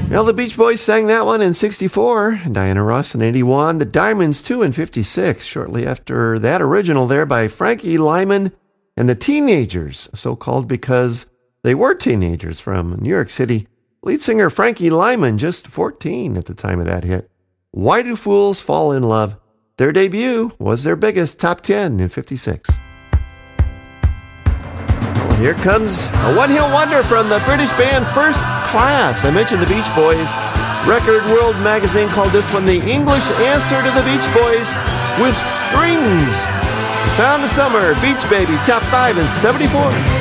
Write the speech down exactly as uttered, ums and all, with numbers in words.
Well, the Beach Boys sang that one in sixty-four, Diana Ross in eighty-one, the Diamonds too in fifty-six, shortly after that original there by Frankie Lyman and the Teenagers, so called because they were teenagers from New York City. Lead singer Frankie Lyman, just fourteen at the time of that hit. Why Do Fools Fall in Love? Their debut was their biggest, top ten in fifty-six. Well, here comes a one-hit wonder from the British band First Class. I mentioned the Beach Boys. Record World magazine called this one the English answer to the Beach Boys with strings. The Sound of Summer, Beach Baby, top five in seventy-four.